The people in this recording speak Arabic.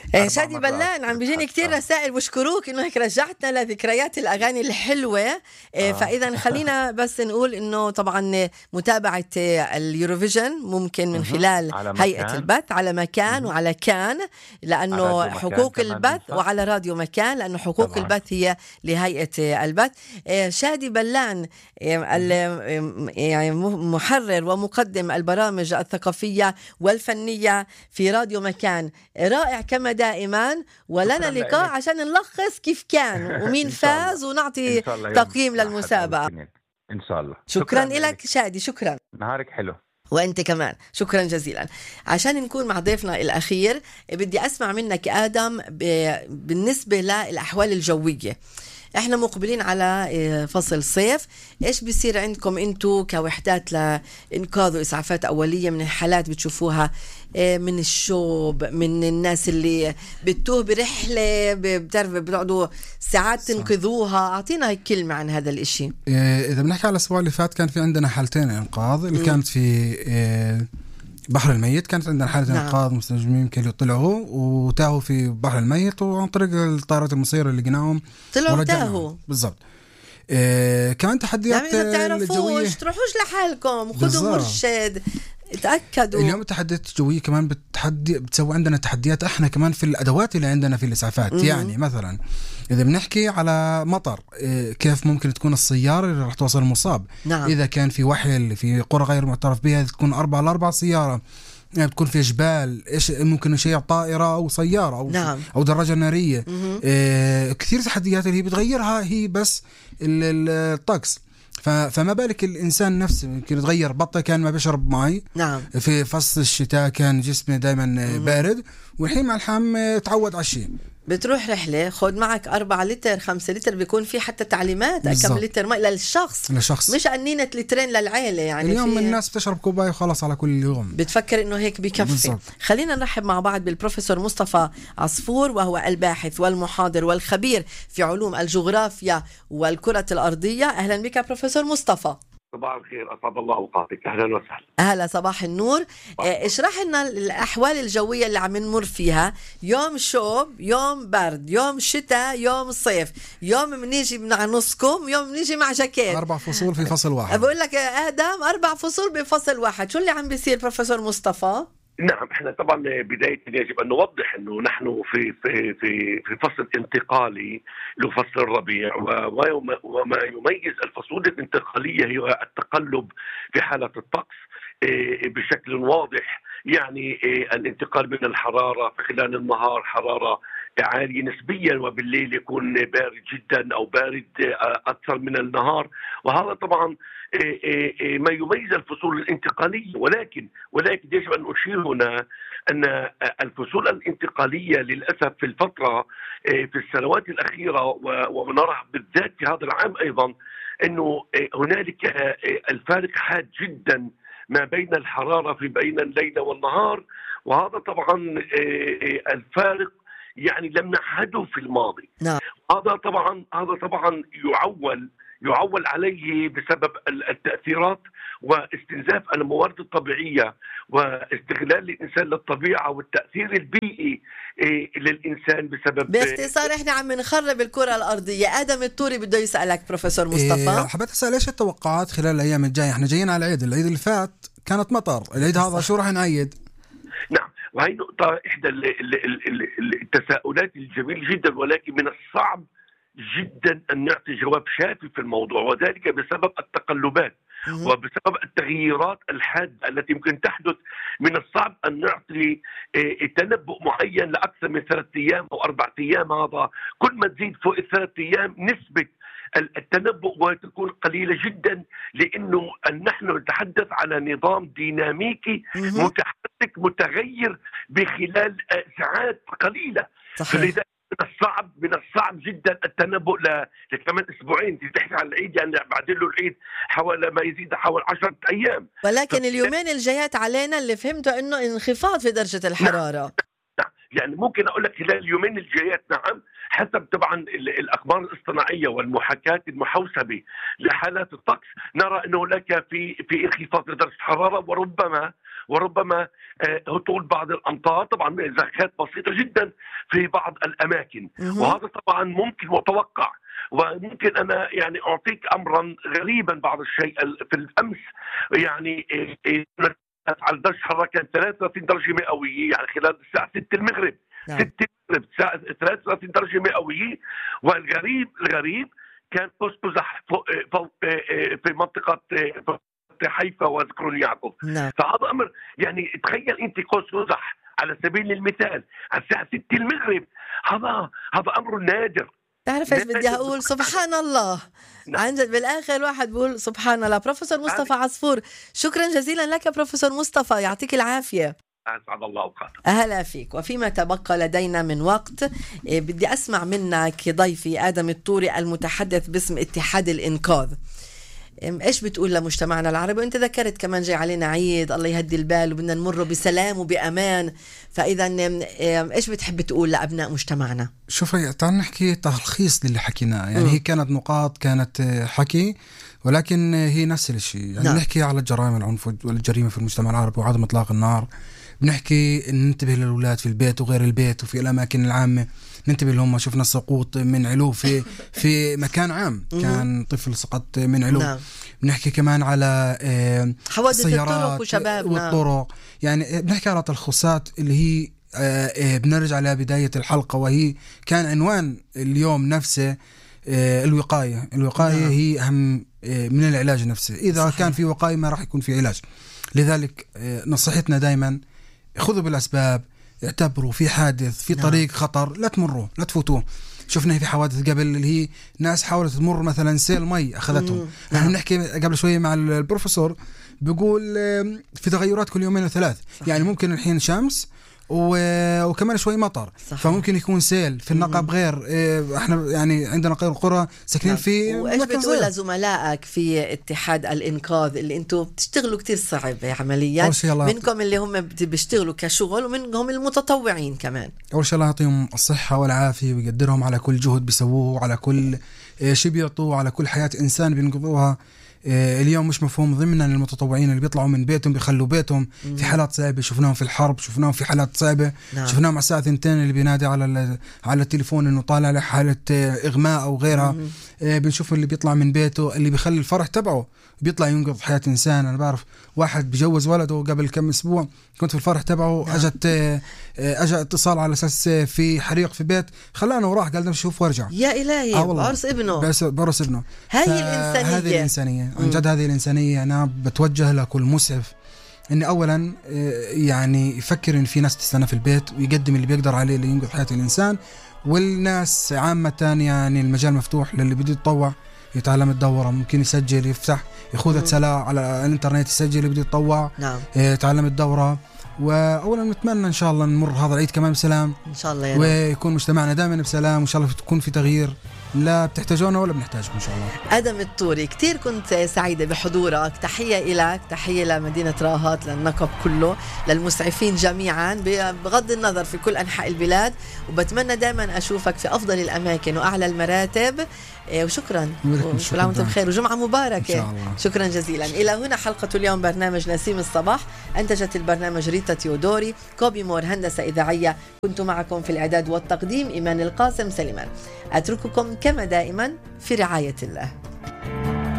شادي بلان عم بيجيني كتير رسائل بشكروك انه هيك رجعتنا لذكريات الاغاني الحلوه. فاذا خلينا بس نقول انه طبعا متابعه اليوروفيجن ممكن من خلال هيئه البث على مكان وعلى كان، لانه حقوق البث، وعلى راديو مكان لانه حقوق البث هي لهيئه البث. شادي بلان يعني محرر ومقدم البرامج الثقافيه والفنيه في راديو مكان، رائع كما دائما. ولنا لقاء عشان نلخص كيف كان ومين فاز ونعطي تقييم للمسابقة إن شاء الله. شكرا لك شادي، شكرا، نهارك حلو. وأنت كمان شكرا جزيلا. عشان نكون مع ضيفنا الأخير بدي أسمع منك آدم بالنسبة للأحوال الجوية. احنا مقبلين على فصل صيف، ايش بيصير عندكم انتو كوحدات لإنقاذ وإسعافات أولية من الحالات بتشوفوها من الشوب، من الناس اللي بتوه برحلة بتعرف بتقعدوا ساعات تنقذوها؟ أعطينا هيك كلمة عن هذا الاشي. إذا بنحكي على الأسبوع اللي فات كان في عندنا حالتين إنقاذ اللي كانت في بحر الميت. كانت عندنا حالة إنقاذ مستنجمين كانوا طلعوا وتاهوا في بحر الميت، وعن طريق الطائرات المسيرة اللي لقيناهم طلعوا تاهوا بالضبط. كمان تحديات الجوية، تروحوش لحالكم، خذوا مرشد، تأكدوا. اليوم التحديات الجوية كمان بتسوي عندنا تحديات احنا كمان في الأدوات اللي عندنا في الإسعافات. يعني مثلا إذا بنحكي على مطر، كيف ممكن تكون السيارة اللي راح توصل المصاب؟ إذا كان في وحل في قرى غير معترف بها تكون 4x4 سيارة، يعني بتكون في جبال، إيش ممكن شيء طائرة أو سيارة أو دراجة نارية. كثير تحديات اللي هي بتغيرها هي بس الطقس. فما بالك الإنسان نفسه يمكن يتغير. بطة كان ما بيشرب ماء في فصل الشتاء، كان جسمه دايما بارد، والحين مع الحام تعود على الشيء. بتروح رحلة خد معك 4 لتر 5 لتر، بيكون في حتى تعليمات كم لتر ماء للشخص، مش أنينة لترين للعائلة. يعني اليوم الناس بتشرب كوباية وخلاص على كل يوم، بتفكر إنه هيك بكفي. خلينا نرحب مع بعض بالبروفيسور مصطفى عصفور، وهو الباحث والمحاضر والخبير في علوم الجغرافيا والكرة الأرضية. أهلا بك بروفيسور مصطفى. صباح الخير، أسعد الله أوقاتك. أهلا وسهلا. أهلا، صباح النور. اشرح لنا الأحوال الجوية اللي عم نمر فيها، يوم شوب، يوم برد، يوم شتاء، يوم صيف، يوم منيجي مع نصكم، يوم منيجي مع جاكيت. 4 فصول في فصل واحد. بقول لك يا آدم 4 فصول بفصل واحد. شو اللي عم بيصير بروفيسور مصطفى؟ نعم، احنا طبعا بداية يجب أن نوضح أنه نحن في فصل انتقالي لفصل الربيع، وما يميز الفصول الانتقالية هي التقلب في حالة الطقس بشكل واضح. يعني الانتقال من الحرارة في خلال النهار حرارة عالية نسبيا، وبالليل يكون بارد جدا أو بارد أكثر من النهار، وهذا طبعا ما يميز الفصول الانتقالية. ولكن يجب أن أشير هنا أن الفصول الانتقالية للأسف في الفترة في السنوات الأخيرة، ونرى بالذات في هذا العام أيضا، أنه هنالك الفارق حاد جدا ما بين الحرارة في بين الليل والنهار، وهذا طبعا الفارق يعني لم نشهده في الماضي. هذا طبعا يعول عليه بسبب التأثيرات واستنزاف الموارد الطبيعية واستغلال الإنسان للطبيعة والتأثير البيئي للإنسان بسبب. باختصار احنا عم نخرب الكرة الأرضية. آدم الطوري بده يسألك بروفيسور مصطفى. حبيت أسأل ايش التوقعات خلال الأيام الجاية؟ احنا جايين على العيد اللي فات كانت مطر، العيد هذا شو راح نعيد؟ نعم، وهي نقطة إحدى التساؤلات الجميل جدا، ولكن من الصعب جدا أن نعطي جواب شافي في الموضوع، وذلك بسبب التقلبات وبسبب التغييرات الحادة التي يمكن تحدث. من الصعب أن نعطي تنبؤ معين لأكثر من 3 أيام أو 4 أيام. هذا كل ما تزيد فوق 3 أيام نسبة التنبؤ وتكون قليلة جدا، لأنه نحن نتحدث على نظام ديناميكي متحرك متغير بخلال ساعات قليلة. فلذا من الصعب جدا التنبؤ لكمان اسبوعين. تحكي عن العيد يعني بعد له العيد حوالي ما يزيد حوالي 10 أيام. ولكن اليومين الجايات علينا اللي فهمته انه انخفاض في درجة الحرارة. نعم. يعني ممكن اقول لك خلال اليومين الجايات نعم، حسب طبعا الاخبار الاصطناعيه والمحاكاه المحوسبه لحالات الطقس، نرى انه هناك في انخفاض درجه الحراره، وربما هطول بعض الأمطار، طبعا إذا كانت بسيطة جدا في بعض الأماكن. وهذا طبعا ممكن متوقع. وممكن أنا يعني أعطيك أمرا غريبا بعض الشيء. في الأمس يعني على درجة حرارة كان 33 درجة مئوية، يعني خلال الساعة 6 المغرب. 6 المغرب 33 درجة مئوية. والغريب كان قوس قزح في منطقة حيفا وذكرون يعقوب. فهذا أمر يعني تخيل أنت قوس قزح على سبيل المثال على الساعة 6 المغرب، هذا أمر نادر. تعرف ايش بدي اقول؟ سبحان الله. عن جد بالاخر الواحد بيقول سبحان الله. بروفيسور مصطفى عصفور، شكرا جزيلا لك بروفيسور مصطفى، يعطيك العافيه. أسعد الله أوقاتك. أهلا فيك. وفيما تبقى لدينا من وقت بدي أسمع منك ضيفي آدم الطوري المتحدث باسم اتحاد الإنقاذ. إيش بتقول لمجتمعنا العربي؟ وأنت ذكرت كمان جاي علينا عيد، الله يهدي البال وبدنا نمره بسلام وبأمان، فإذا إيش بتحب تقول لأبناء مجتمعنا؟ شوفي، تعال نحكي تلخيص للي حكيناه. يعني هي كانت نقاط، كانت حكي، ولكن هي نفس الشيء. يعني نحكي على الجرائم العنف والجريمة في المجتمع العربي وعدم إطلاق النار. بنحكي ننتبه للأولاد في البيت وغير البيت وفي الأماكن العامة، ننتبه لهم. شفنا السقوط من علو في مكان عام، كان طفل سقط من علو. بنحكي كمان على حوادث الطرق وشبابنا والطرق. يعني بنحكي على تلخيصات اللي هي بنرجع على بداية الحلقة، وهي كان عنوان اليوم نفسه الوقاية. هي أهم من العلاج نفسه. إذا صحيح. كان في وقاية ما راح يكون في علاج. لذلك نصيحتنا دايما خذوا بالأسباب، اعتبروا في حادث في طريق خطر لا تمروا، لا تفوتوه. شفنا في حوادث قبل اللي هي ناس حاولت تمر مثلا سيل مي أخذتهم. نحن بنحكي قبل شوية مع البروفيسور بيقول في تغيرات كل يومين وثلاث. يعني ممكن الحين شمس وكمان شوي مطر، صحيح. فممكن يكون سيل في النقب غير. احنا يعني عندنا قرى ساكنين في. وايش بتقول لزملائك في اتحاد الانقاذ اللي انتم بتشتغلوا كتير صعب عمليا، منكم اللي هم بيشتغلوا كشغل ومنهم المتطوعين كمان؟ اول شيء الله يعطيهم الصحه والعافيه ويقدرهم على كل جهد بيسووه، على كل شيء بيعطوه، على كل حياه انسان بينقذوها. اليوم مش مفهوم ضمنا المتطوعين اللي بيطلعوا من بيتهم بيخلوا بيتهم في حالات صعبة. شفناهم في الحرب، شفناهم في حالات صعبة. شفناهم على الساعة 2 اللي بينادي على التليفون انه طالع على حالة اغماء او غيرها. بنشوف اللي بيطلع من بيته اللي بيخلي الفرح تبعه بيطلع ينقذ حياة انسان. انا بعرف واحد بيجوز ولده قبل كم اسبوع، كنت في الفرح تبعه. اجى اتصال على اساس في حريق في بيت، خلانا وراح قال بدي اشوف وارجع. يا الهي، بعرس ابنه. هذه الإنسانية عن جد. هذه الإنسانية أنا بتوجه لكل مسعف إن أولا يعني يفكر إن في ناس تستنى في البيت ويقدم اللي بيقدر عليه اللي ينقذ حياة الإنسان. والناس عامة يعني المجال مفتوح للي بده يتطوع يتعلم الدورة، ممكن يسجل، يفتح يخوذ رسالة على الانترنت، يسجل اللي بده يتطوع. يتعلم الدورة. وأولا نتمنى إن شاء الله نمر هذا العيد كمان بسلام إن شاء الله، ويكون مجتمعنا دائما بسلام، وإن شاء الله تكون في تغيير. لا بتحتاجونا ولا بنحتاجكم إن شاء الله. آدم الطوري، كتير كنت سعيدة بحضورك. تحية إلك، تحية لمدينة راهات، للنقب كله، للمسعفين جميعا بغض النظر في كل أنحاء البلاد. وبتمنى دائما أشوفك في أفضل الأماكن وأعلى المراتب. وشكرا، وكل عام وانتم بخير وجمعة مباركة. شكرا جزيلا. إلى هنا حلقة اليوم برنامج نسيم الصباح. أنتجت البرنامج ريتا تيودوري، كوبي مور هندسة إذاعية. كنت معكم في الإعداد والتقديم إيمان القاسم سليمان. أترككم كما دائما في رعاية الله.